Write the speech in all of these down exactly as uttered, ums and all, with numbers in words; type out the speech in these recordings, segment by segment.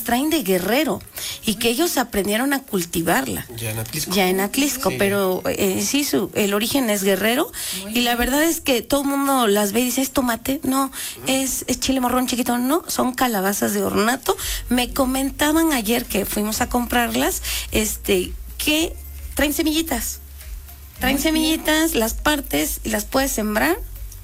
traen de Guerrero y que ellos aprendieron a cultivarla. Ya en Atlisco. Ya en Atlisco, sí. pero eh, sí, su, el origen es Guerrero. Muy y bien. La verdad es que todo el mundo las ve y dice, ¿es tomate? No, es, es chile morrón chiquito. No, son calabazas de ornato. Me comentaban ayer que fuimos a comprarlas, este, que traen semillitas. Traen Muy semillitas, bien. Las partes y las puedes sembrar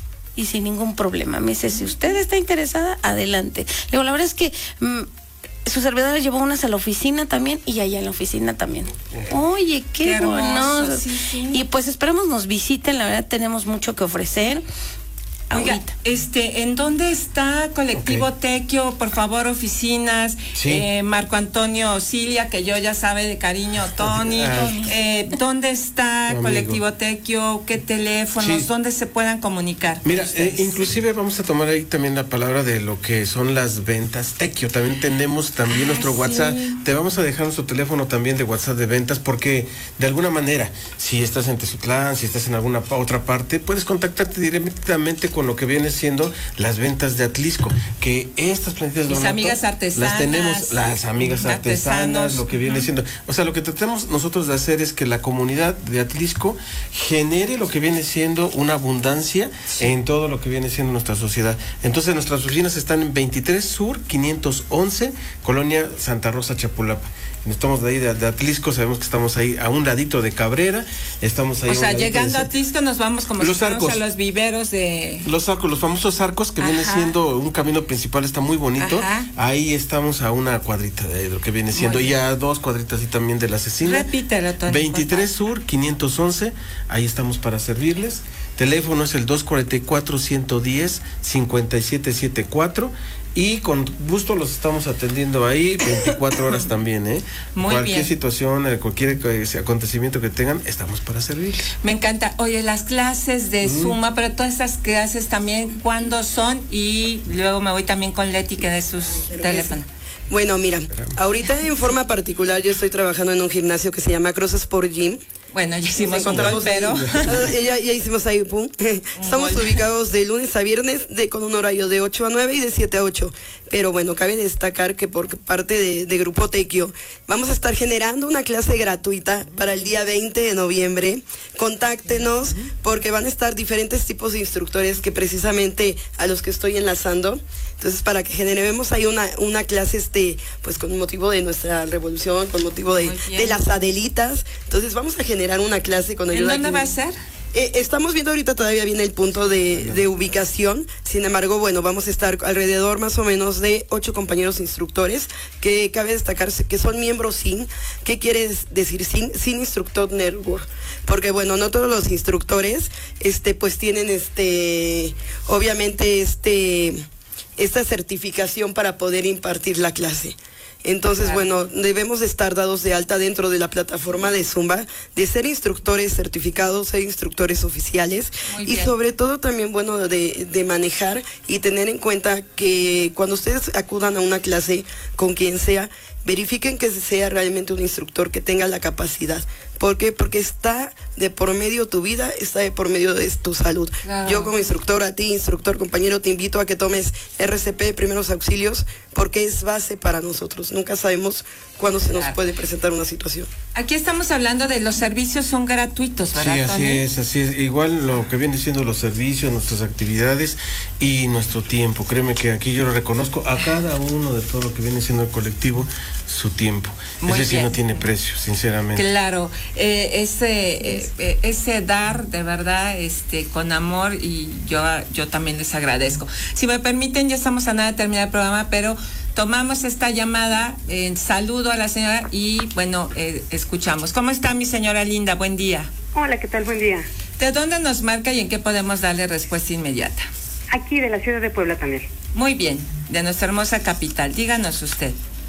y sin ningún problema. Me dice, si usted está interesada, adelante. Le digo, la verdad es que mmm, su servidora llevó unas a la oficina también y allá en la oficina también. Oye, qué, qué bueno. Sí, sí. Y pues esperamos nos visiten, la verdad tenemos mucho que ofrecer. Oiga, este, ¿en dónde está Colectivo okay. Tequio? Por favor, oficinas, sí. eh, Marco Antonio Cilia, que yo ya sabe de cariño, Tony. Eh, ¿Dónde está Amigo. Colectivo Tequio? ¿Qué teléfonos? Sí. ¿Dónde se puedan comunicar? Mira, eh, inclusive vamos a tomar ahí también la palabra de lo que son las ventas Tequio. También tenemos también ah, nuestro sí. WhatsApp. Te vamos a dejar nuestro teléfono también de WhatsApp de ventas, porque de alguna manera, si estás en Tezutlán, si estás en alguna otra parte, puedes contactarte directamente con lo que viene siendo las ventas de Atlisco, que estas plantitas de ornato, amigas artesanas, las tenemos, las amigas artesanas, artesanos, lo que viene uh-huh. siendo, o sea, lo que tratamos nosotros de hacer es que la comunidad de Atlisco genere lo que viene siendo una abundancia sí. en todo lo que viene siendo nuestra sociedad. Entonces nuestras oficinas están en veintitrés Sur, quinientos once, Colonia Santa Rosa, Chapulapa. Estamos de ahí de, de Atlisco, sabemos que estamos ahí a un ladito de Cabrera, estamos ahí. O sea, llegando a Atlisco nos vamos como los si arcos, a los viveros de... Los arcos, los famosos arcos que Ajá. viene siendo un camino principal, está muy bonito. Ajá. Ahí estamos a una cuadrita de lo que viene siendo, y a dos cuadritas y también de la Cecina. Repítelo, Tony. veintitrés Sur, quinientos once, ahí estamos para servirles. Teléfono es el dos cuatro cuatro, uno uno cero, cinco siete siete cuatro. Y con gusto los estamos atendiendo ahí veinticuatro horas también, ¿eh? Muy cualquier bien. situación, cualquier acontecimiento que tengan, estamos para servir. Me encanta. Oye, las clases de mm. Zumba, pero todas estas clases también, ¿cuándo son? Y luego me voy también con Leti, que de sus teléfonos. Bueno, mira, ahorita en forma particular yo estoy trabajando en un gimnasio que se llama Cross Sport Gym. Bueno, ya hicimos control, pero... ya, ya hicimos ahí, pum. Estamos ubicados de lunes a viernes de, con un horario de ocho a nueve y de siete a ocho. Pero bueno, cabe destacar que por parte de, de Grupo Tequio vamos a estar generando una clase gratuita para el día veinte de noviembre. Contáctenos porque van a estar diferentes tipos de instructores que precisamente a los que estoy enlazando. Entonces, para que generemos ahí una, una clase, este, pues con motivo de nuestra revolución, con motivo de, de las Adelitas. Entonces, vamos a generar una clase con ayuda. ¿En dónde va a ser? Eh, estamos viendo ahorita todavía bien el punto de, de ubicación. Sin embargo, bueno, vamos a estar alrededor más o menos de ocho compañeros instructores, que cabe destacarse que son miembros S I N. ¿Qué quiere decir S I N? Sin Instructor Network. Porque bueno, no todos los instructores, este, pues tienen este, obviamente este, esta certificación para poder impartir la clase. Entonces, claro. bueno, debemos de estar dados de alta dentro de la plataforma de Zumba, de ser instructores certificados, ser instructores oficiales y sobre todo también, bueno, de, de manejar y tener en cuenta que cuando ustedes acudan a una clase con quien sea, verifiquen que sea realmente un instructor que tenga la capacidad. ¿Por qué? Porque está de por medio tu vida, está de por medio de tu salud. Claro. Yo como instructor, a ti, instructor, compañero, te invito a que tomes R C P, primeros auxilios, porque es base para nosotros. Nunca sabemos cuándo se nos claro. puede presentar una situación. Aquí estamos hablando de los servicios son gratuitos, ¿verdad, Sí, así Tony? es, así es. Igual lo que viene siendo los servicios, nuestras actividades y nuestro tiempo. Créeme que aquí yo lo reconozco a cada uno de todo lo que viene siendo el colectivo, su tiempo. Muy Ese bien. sí no tiene precio, sinceramente. Claro, eh, ese eh, ese dar de verdad, este, con amor, y yo yo también les agradezco. Si me permiten, ya estamos a nada de terminar el programa, pero tomamos esta llamada, eh, saludo a la señora y bueno, eh, escuchamos. ¿Cómo está mi señora linda? Buen día. Hola, ¿qué tal? Buen día. ¿De dónde nos marca y en qué podemos darle respuesta inmediata? Aquí, de la ciudad de Puebla también. Muy bien, de nuestra hermosa capital. Díganos usted.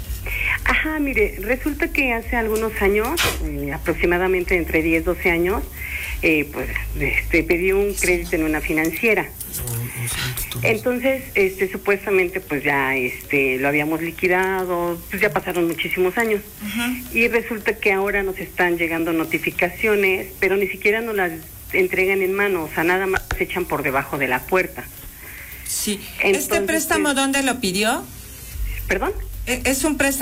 Ajá, mire, resulta que hace algunos años, eh, aproximadamente entre diez, doce años, eh, pues este, pedí un crédito en una financiera. Entonces, este, supuestamente, pues ya este, lo habíamos liquidado, pues ya pasaron muchísimos años. Uh-huh. Y resulta que ahora nos están llegando notificaciones, pero ni siquiera nos las entregan en mano, o sea, nada más se echan por debajo de la puerta. Sí. Entonces, ¿este préstamo dónde lo pidió? ¿Perdón? Es un préstamo